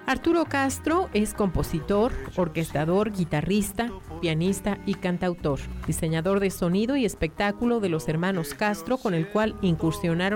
Arturo Castro es compositor, orquestador, guitarrista, pianista y cantautor, diseñador de sonido y espectáculo de los hermanos Castro, con el cual incursionaron